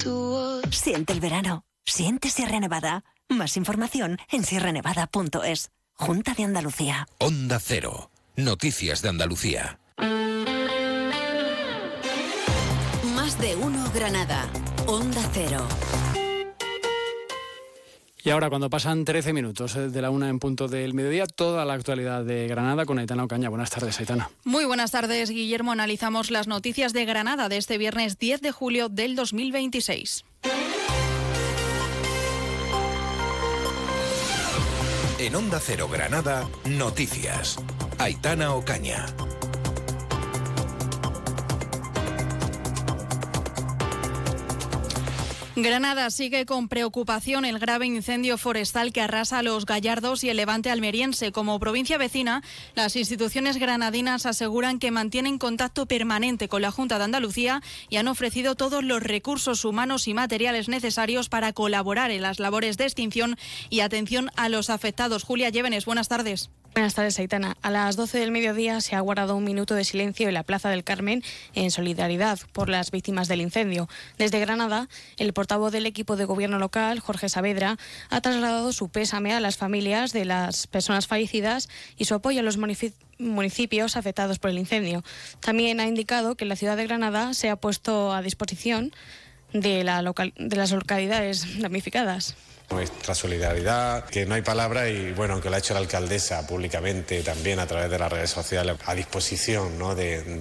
Siente el verano. Siente Sierra Nevada. Más información en sierranevada.es. Junta de Andalucía. Onda Cero. Noticias de Andalucía. Más de uno Granada. Onda Cero. Y ahora, cuando pasan 13 minutos de la 1 en punto del mediodía, toda la actualidad de Granada con Aitana Ocaña. Buenas tardes, Aitana. Muy buenas tardes, Guillermo. Analizamos las noticias de Granada de este viernes 10 de julio del 2026. En Onda Cero Granada, noticias. Aitana Ocaña. Granada sigue con preocupación el grave incendio forestal que arrasa Los Gallardos y el Levante almeriense. Como provincia vecina, las instituciones granadinas aseguran que mantienen contacto permanente con la Junta de Andalucía y han ofrecido todos los recursos humanos y materiales necesarios para colaborar en las labores de extinción y atención a los afectados. Julia Llévenes, buenas tardes. Buenas tardes, Aitana. A las 12 del mediodía se ha guardado un minuto de silencio en la Plaza del Carmen en solidaridad por las víctimas del incendio. Desde Granada, el portavoz del equipo de gobierno local, Jorge Saavedra, ha trasladado su pésame a las familias de las personas fallecidas y su apoyo a los municipios afectados por el incendio. También ha indicado que la ciudad de Granada se ha puesto a disposición de las localidades damnificadas. Nuestra solidaridad, que no hay palabra, y bueno, aunque lo ha hecho la alcaldesa públicamente también a través de las redes sociales, a disposición, ¿no?,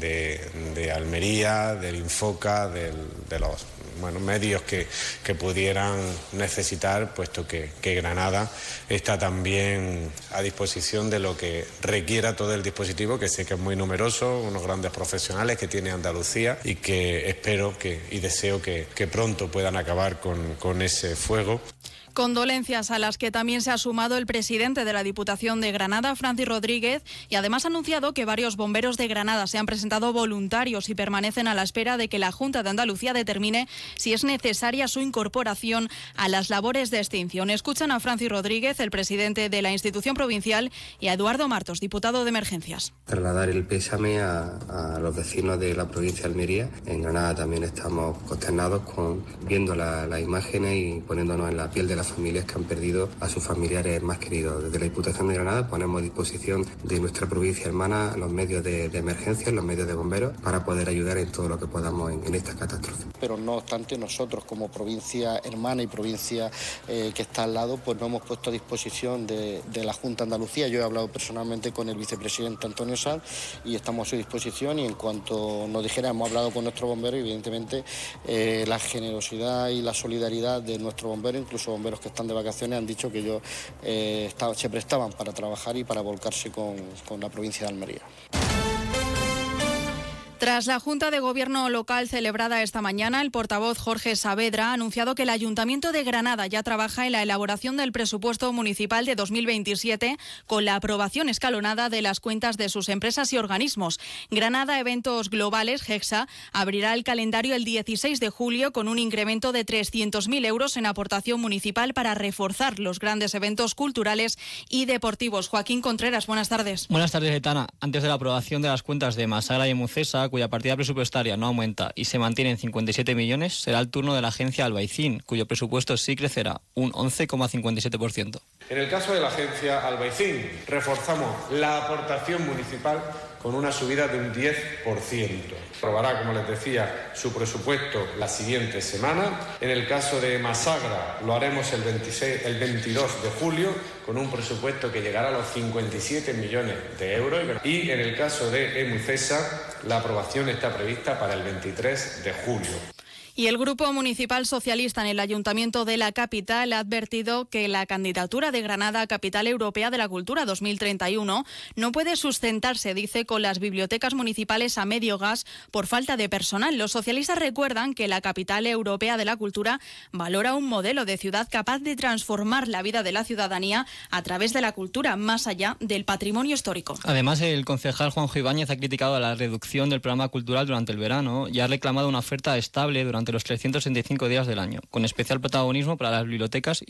de Almería, del Infoca, de los medios que pudieran necesitar, puesto que Granada está también a disposición de lo que requiera todo el dispositivo, que sé que es muy numeroso, unos grandes profesionales que tiene Andalucía y que espero y deseo que pronto puedan acabar con ese fuego. Condolencias a las que también se ha sumado el presidente de la Diputación de Granada, Francis Rodríguez, y además ha anunciado que varios bomberos de Granada se han presentado voluntarios y permanecen a la espera de que la Junta de Andalucía determine si es necesaria su incorporación a las labores de extinción. Escuchan a Francis Rodríguez, el presidente de la institución provincial, y a Eduardo Martos, diputado de Emergencias. Trasladar el pésame a los vecinos de la provincia de Almería. En Granada también estamos consternados viendo las imágenes y poniéndonos en la piel de las familias que han perdido a sus familiares más queridos. Desde la Diputación de Granada ponemos a disposición de nuestra provincia hermana los medios de emergencia, los medios de bomberos, para poder ayudar en todo lo que podamos en esta catástrofe. Pero no obstante, nosotros como provincia hermana y provincia que está al lado, pues nos hemos puesto a disposición de la Junta de Andalucía. Yo he hablado personalmente con el vicepresidente Antonio Sanz y estamos a su disposición, y en cuanto nos dijera, hemos hablado con nuestros bomberos y evidentemente la generosidad y la solidaridad de nuestros bomberos, incluso bomberos que están de vacaciones, han dicho que ellos se prestaban para trabajar y para volcarse con la provincia de Almería. Tras la Junta de Gobierno local celebrada esta mañana, el portavoz Jorge Saavedra ha anunciado que el Ayuntamiento de Granada ya trabaja en la elaboración del presupuesto municipal de 2027 con la aprobación escalonada de las cuentas de sus empresas y organismos. Granada Eventos Globales, GEGSA, abrirá el calendario el 16 de julio con un incremento de 300.000 euros en aportación municipal para reforzar los grandes eventos culturales y deportivos. Joaquín Contreras, buenas tardes. Buenas tardes, Aitana. Antes de la aprobación de las cuentas de Masagra y Emucesa, cuya partida presupuestaria no aumenta y se mantiene en 57 millones, será el turno de la agencia Albaicín, cuyo presupuesto sí crecerá un 11,57%. En el caso de la agencia Albaicín, reforzamos la aportación municipal con una subida de un 10%. Aprobará, como les decía, su presupuesto la siguiente semana. En el caso de Masagra lo haremos el 22 de julio con un presupuesto que llegará a los 57 millones de euros. Y en el caso de Emucesa, la aprobación está prevista para el 23 de julio. Y el Grupo Municipal Socialista en el Ayuntamiento de la capital ha advertido que la candidatura de Granada a Capital Europea de la Cultura 2031 no puede sustentarse, dice, con las bibliotecas municipales a medio gas por falta de personal. Los socialistas recuerdan que la Capital Europea de la Cultura valora un modelo de ciudad capaz de transformar la vida de la ciudadanía a través de la cultura, más allá del patrimonio histórico. Además, el concejal Juanjo Ibáñez ha criticado la reducción del programa cultural durante el verano y ha reclamado una oferta estable durante los 365 días del año, con especial protagonismo para las bibliotecas